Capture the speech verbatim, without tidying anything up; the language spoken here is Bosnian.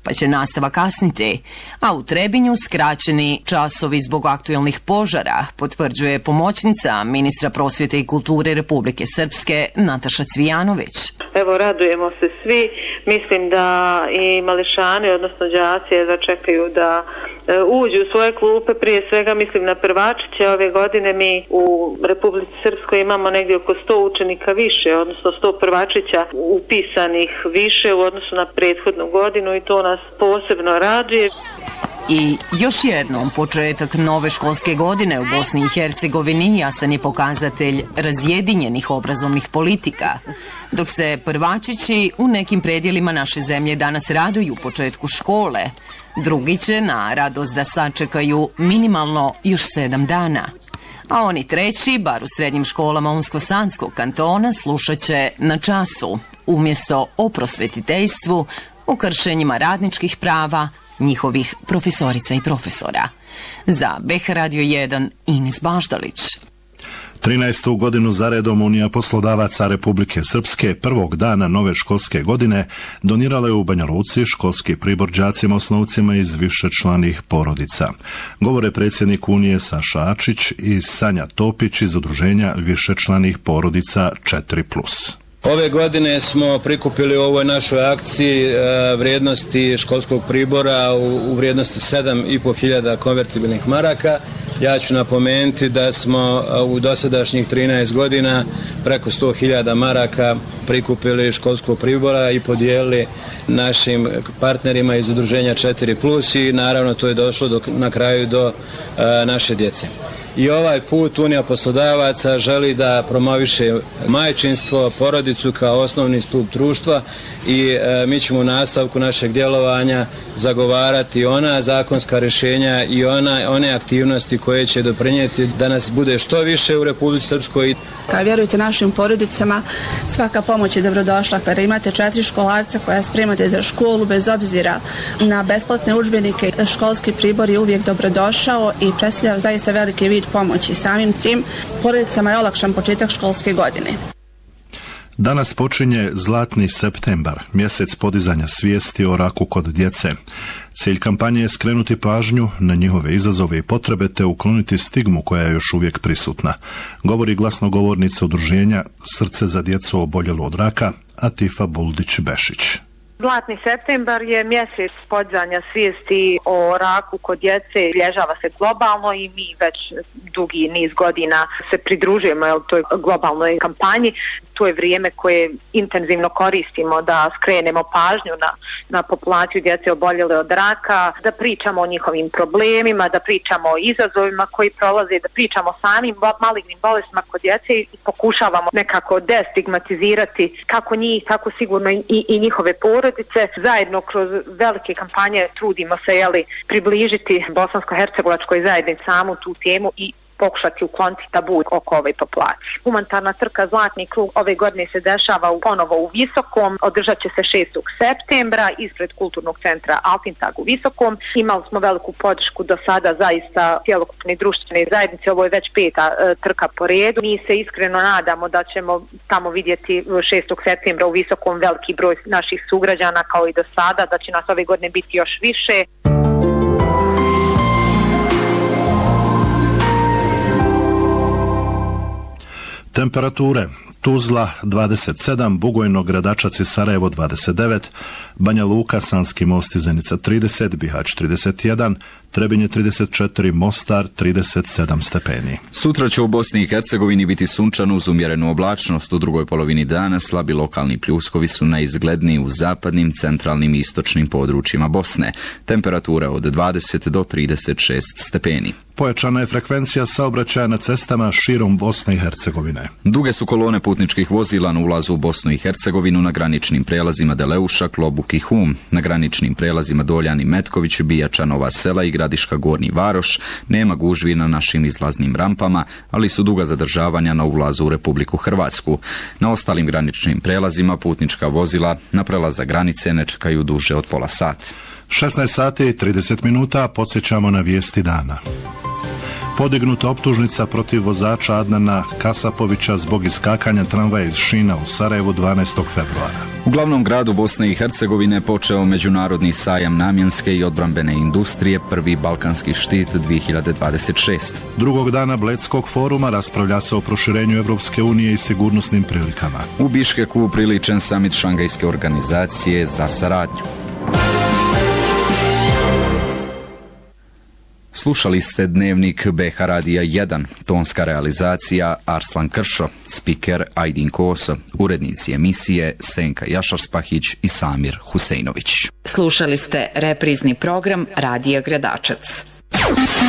pa će nastava kasniti, a u Trebinju skraćeni časovi zbog aktuelnih požara, potvrđuje pomoćnica ministra prosvjete i kulture Republike Srpske Nataša Cvijanović. Evo, radujemo se svi. Mislim da i mališani, odnosno đaci, začekaju da uđu u svoje klupe. Prije svega mislim na prvačiće. Ove godine mi u Republici Srpskoj imamo negdje oko sto učenika više, odnosno sto prvačića upisanih više u odnosu na prethodnu godinu i to nas posebno raduje. I još jednom, početak nove školske godine u Bosni i Hercegovini jasan je pokazatelj razjedinjenih obrazovnih politika. Dok se prvačići u nekim predjelima naše zemlje danas raduju početku škole, drugi će na radost da sačekaju minimalno još sedam dana. A oni treći, bar u srednjim školama Unsko-Sanskog kantona, slušat će na času, umjesto o prosvetiteljstvu, o kršenjima radničkih prava, njihovih profesorica i profesora. Za B H Radio jedan, Ines Baždalić. trinaestu godinu zaredom Unija poslodavaca Republike Srpske prvog dana nove školske godine donirala je u Banja Luci školski pribor đacima osnovcima iz višečlanih porodica. Govore predsjednik Unije Saša Ačić i Sanja Topić iz udruženja višečlanih porodica četiri plus. Ove godine smo prikupili u ovoj našoj akciji e, vrijednosti školskog pribora u, u vrijednosti sedam i po hiljada konvertibilnih maraka. Ja ću napomenuti da smo u dosadašnjih trinaest godina preko sto hiljada maraka prikupili školskog pribora i podijelili našim partnerima iz udruženja četiri plus i naravno to je došlo do, na kraju do e, naše djece. I ovaj put Unija poslodavaca želi da promoviše majčinstvo, porodicu kao osnovni stup društva i e, mi ćemo u nastavku našeg djelovanja zagovarati ona zakonska rješenja i ona, one aktivnosti koje će doprinijeti da nas bude što više u Republici Srpskoj. Kao vjerujete našim porodicama, svaka pomoć je dobrodošla. Kada imate četiri školarca koja spremate za školu, bez obzira na besplatne udžbenike, školski pribor je uvijek dobrodošao i predstavlja zaista veliki vid pomoći. Samim tim porodicama je olakšan početak školske godine. Danas počinje Zlatni septembar, mjesec podizanja svijesti o raku kod djece. Cilj kampanje je skrenuti pažnju na njihove izazove i potrebe te ukloniti stigmu koja je još uvijek prisutna. Govori glasnogovornica udruženja Srce za djecu oboljelu od raka, Atifa Buldić-Bešić. Zlatni septembar je mjesec podizanja svijesti o raku kod djece, obilježava se globalno i mi već dugi niz godina se pridružujemo toj globalnoj kampanji. To je vrijeme koje intenzivno koristimo da skrenemo pažnju na, na populaciju djece oboljele od raka, da pričamo o njihovim problemima, da pričamo o izazovima koji prolaze, da pričamo o samim malignim bolestima kod djece i pokušavamo nekako destigmatizirati kako njih, tako sigurno i, i njihove porodice. Zajedno kroz velike kampanje trudimo se jeli, približiti bosansko-hercegovačkoj zajednici samu tu temu i pokušati ukloniti tabu oko ove populacije. Humanitarna trka Zlatni krug ove godine se dešava u, ponovo u Visokom, održat će se šestog septembra ispred kulturnog centra Altintag u Visokom. Imali smo veliku podršku do sada zaista cjelokupne društvene zajednice, ovo je već peta e, trka po redu. Mi se iskreno nadamo da ćemo tamo vidjeti šestog septembra u Visokom veliki broj naših sugrađana kao i do sada, da će nas ove godine biti još više. Temperature: Tuzla dvadeset sedam, Bugojno, Gradačac i Sarajevo dvadeset devet, Banja Luka, Sanski Most i Zenica trideset, Bihać trideset jedan, Trebinje trideset četiri, Mostar trideset sedam stepeni. Sutra će u Bosni i Hercegovini biti sunčano uz umjerenu oblačnost. U drugoj polovini dana slabi lokalni pljuskovi su najizgledniji u zapadnim, centralnim i istočnim područjima Bosne. Temperatura od dvadeset do trideset šest stepeni. Pojačana je frekvencija saobraćaja na cestama širom Bosne i Hercegovine. Duge su kolone putničkih vozila na ulazu u Bosnu i Hercegovinu na graničnim prelazima Deleuša, Klobuk i Hum, na graničnim prelazima Doljan i Metković, Bijača, Nova Sela i Gradiška, Gornji Varoš. Nema gužvi na našim izlaznim rampama, ali su duga zadržavanja na ulazu u Republiku Hrvatsku. Na ostalim graničnim prelazima putnička vozila na prelaza granice ne čekaju duže od pola sata. šesnaest sati i trideset minuta, podsjećamo na vijesti dana. Podignuta optužnica protiv vozača Adnana Kasapovića zbog iskakanja tramvaja iz šina u Sarajevu dvanaestog februara. U glavnom gradu Bosne i Hercegovine počeo međunarodni sajam namjenske i odbrambene industrije, prvi balkanski štit dvije hiljade dvadeset šeste. Drugog dana Bledskog foruma raspravlja se o proširenju Evropske unije i sigurnosnim prilikama. U Biškeku priličen samit Šangajske organizacije za saradnju. Slušali ste dnevnik B H Radija jedan, tonska realizacija Arslan Kršo, spiker Ajdin Koso, urednici emisije Senka Jašarspahić i Samir Huseinović. Slušali ste reprizni program Radija Gradačac.